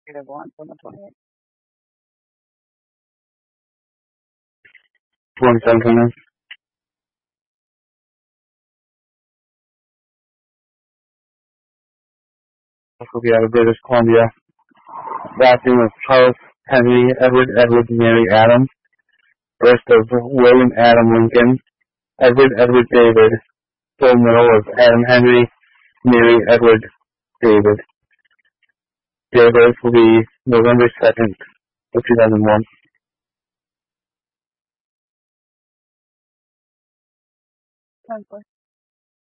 once on the 28th. 2017. This will be out of British Columbia. Last name of Charles Henry Edward Mary Adams. First of William Adam Lincoln. Edward David. Full middle of Adam Henry Mary Edward David. Date of birth will be November 2nd of 2001. Translate.